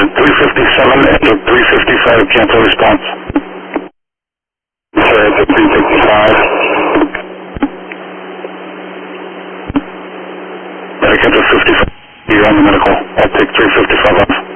357 into 355, cancel response. Sorry, it's 355. Back into 55, you're on the medical. I'll take 355 off.